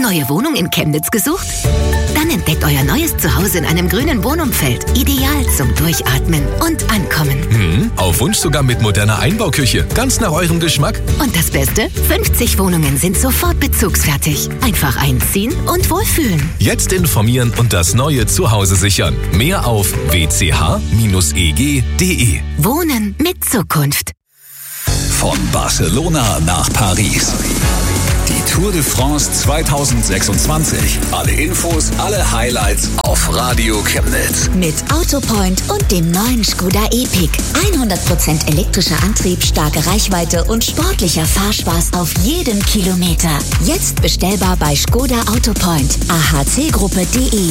Neue Wohnung in Chemnitz gesucht? Dann entdeckt euer neues Zuhause in einem grünen Wohnumfeld. Ideal zum Durchatmen und Ankommen. Auf Wunsch sogar mit moderner Einbauküche. Ganz nach eurem Geschmack. Und das Beste? 50 Wohnungen sind sofort bezugsfertig. Einfach einziehen und wohlfühlen. Jetzt informieren und das neue Zuhause sichern. Mehr auf wch-eg.de. Wohnen mit Zukunft. Von Barcelona nach Paris. Die Tour de France 2026. Alle Infos, alle Highlights auf Radio Chemnitz. Mit Autopoint und dem neuen Skoda Epic. 100% elektrischer Antrieb, starke Reichweite und sportlicher Fahrspaß auf jeden Kilometer. Jetzt bestellbar bei Skoda Autopoint. ahcgruppe.de.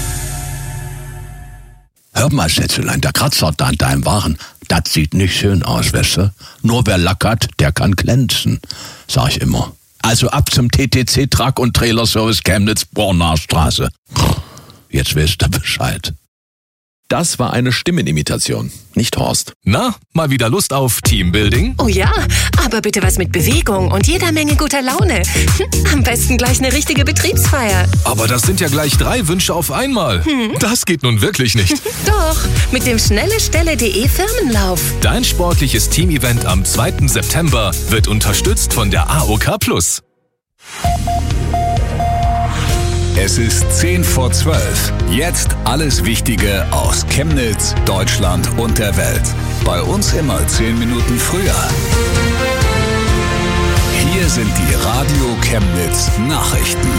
Hör mal, Schätzelein, der Kratzer da an deinem Waren, das sieht nicht schön aus, weißt du? Nur wer Lack hat, der kann glänzen, sag ich immer. Also ab zum TTC Truck und Trailer Service Chemnitz, Bornarstraße. Jetzt weißt du Bescheid. Das war eine Stimmenimitation, nicht Horst. Na, mal wieder Lust auf Teambuilding? Oh ja, aber bitte was mit Bewegung und jeder Menge guter Laune. Am besten gleich eine richtige Betriebsfeier. Aber das sind ja gleich 3 Wünsche auf einmal. Das geht nun wirklich nicht. Doch, mit dem schnellestelle.de Firmenlauf. Dein sportliches Teamevent am 2. September wird unterstützt von der AOK+. Es ist 10 vor 12. Jetzt alles Wichtige aus Chemnitz, Deutschland und der Welt. Bei uns immer 10 Minuten früher. Hier sind die Radio Chemnitz Nachrichten.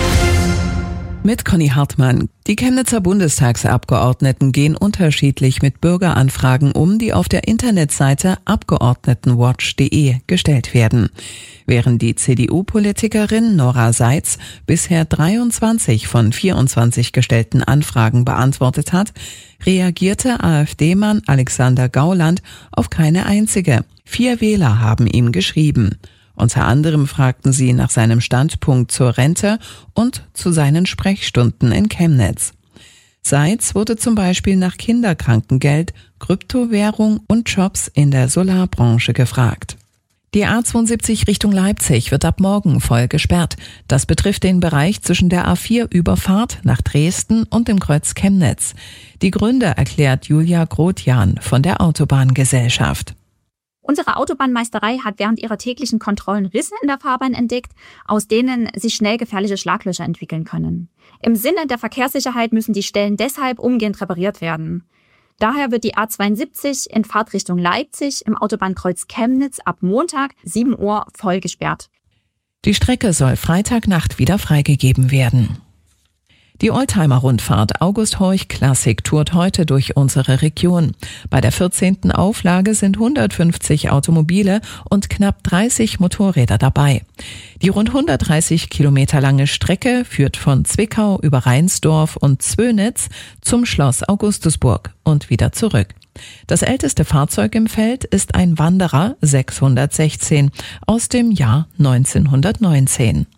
Mit Conny Hartmann. Die Chemnitzer Bundestagsabgeordneten gehen unterschiedlich mit Bürgeranfragen um, die auf der Internetseite abgeordnetenwatch.de gestellt werden. Während die CDU-Politikerin Nora Seitz bisher 23 von 24 gestellten Anfragen beantwortet hat, reagierte AfD-Mann Alexander Gauland auf keine einzige. 4 Wähler haben ihm geschrieben. Unter anderem fragten sie nach seinem Standpunkt zur Rente und zu seinen Sprechstunden in Chemnitz. Seitz wurde zum Beispiel nach Kinderkrankengeld, Kryptowährung und Jobs in der Solarbranche gefragt. Die A72 Richtung Leipzig wird ab morgen voll gesperrt. Das betrifft den Bereich zwischen der A4-Überfahrt nach Dresden und dem Kreuz Chemnitz. Die Gründe erklärt Julia Grotjan von der Autobahngesellschaft. Unsere Autobahnmeisterei hat während ihrer täglichen Kontrollen Risse in der Fahrbahn entdeckt, aus denen sich schnell gefährliche Schlaglöcher entwickeln können. Im Sinne der Verkehrssicherheit müssen die Stellen deshalb umgehend repariert werden. Daher wird die A72 in Fahrtrichtung Leipzig im Autobahnkreuz Chemnitz ab Montag 7 Uhr voll gesperrt. Die Strecke soll Freitagnacht wieder freigegeben werden. Die Oldtimer-Rundfahrt August Horch Classic tourt heute durch unsere Region. Bei der 14. Auflage sind 150 Automobile und knapp 30 Motorräder dabei. Die rund 130 Kilometer lange Strecke führt von Zwickau über Reinsdorf und Zwönitz zum Schloss Augustusburg und wieder zurück. Das älteste Fahrzeug im Feld ist ein Wanderer 616 aus dem Jahr 1919.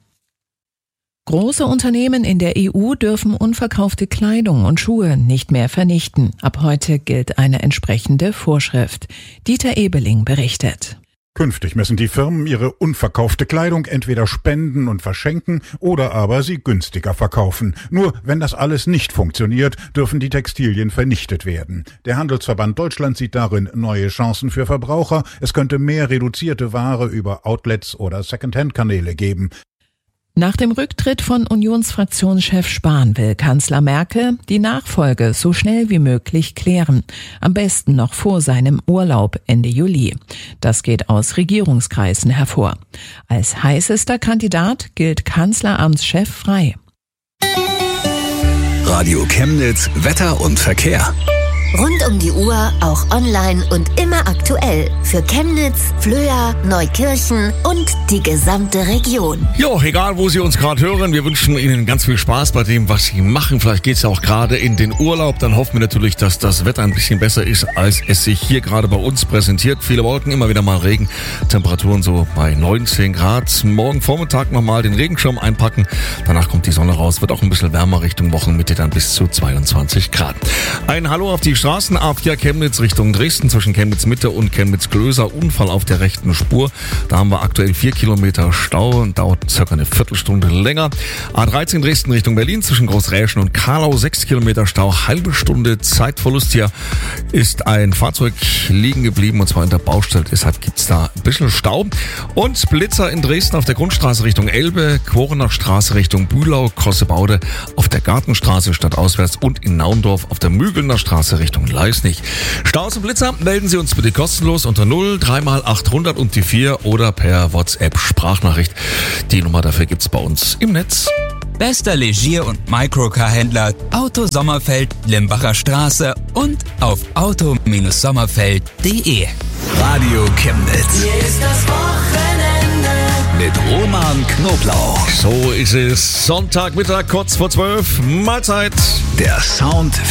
Große Unternehmen in der EU dürfen unverkaufte Kleidung und Schuhe nicht mehr vernichten. Ab heute gilt eine entsprechende Vorschrift. Dieter Ebeling berichtet. Künftig müssen die Firmen ihre unverkaufte Kleidung entweder spenden und verschenken oder aber sie günstiger verkaufen. Nur wenn das alles nicht funktioniert, dürfen die Textilien vernichtet werden. Der Handelsverband Deutschland sieht darin neue Chancen für Verbraucher. Es könnte mehr reduzierte Ware über Outlets oder Secondhand-Kanäle geben. Nach dem Rücktritt von Unionsfraktionschef Spahn will Kanzler Merkel die Nachfolge so schnell wie möglich klären. Am besten noch vor seinem Urlaub Ende Juli. Das geht aus Regierungskreisen hervor. Als heißester Kandidat gilt Kanzleramtschef Frey. Radio Chemnitz, Wetter und Verkehr. Rund um die Uhr, auch online und immer aktuell. Für Chemnitz, Flöa, Neukirchen und die gesamte Region. Jo, egal wo Sie uns gerade hören, wir wünschen Ihnen ganz viel Spaß bei dem, was Sie machen. Vielleicht geht es ja auch gerade in den Urlaub. Dann hoffen wir natürlich, dass das Wetter ein bisschen besser ist, als es sich hier gerade bei uns präsentiert. Viele Wolken, immer wieder mal Regen. Temperaturen so bei 19 Grad. Morgen Vormittag nochmal den Regenschirm einpacken. Danach kommt die Sonne raus. Wird auch ein bisschen wärmer Richtung Wochenmitte, dann bis zu 22 Grad. Ein Hallo auf die Straßen. A4 Chemnitz Richtung Dresden zwischen Chemnitz Mitte und Chemnitz Klöser. Unfall auf der rechten Spur. Da haben wir aktuell 4 Kilometer Stau und dauert circa eine Viertelstunde länger. A13 Dresden Richtung Berlin zwischen Großräschen und Karlau 6 Kilometer Stau. Halbe Stunde Zeitverlust. Hier ist ein Fahrzeug liegen geblieben und zwar in der Baustelle. Deshalb gibt's da ein bisschen Stau. Und Blitzer in Dresden auf der Grundstraße Richtung Elbe, Quorenach Straße Richtung Bühlau, Kossebaude auf der Gartenstraße stadtauswärts und in Naundorf auf der Mügelner Straße Richtung Leisnig. Staus und Blitzer melden Sie uns bitte kostenlos unter 0 3 mal 800 und die 4 oder per WhatsApp Sprachnachricht. Die Nummer dafür gibt's bei uns im Netz. Bester Legier- und Microcar-Händler Auto Sommerfeld, Limbacher Straße und auf auto-sommerfeld.de. Radio Chemnitz. Hier ist das Wochenende. Mit Roman Knoblauch. So ist es. Sonntagmittag, kurz vor 12. Mahlzeit. Der Sound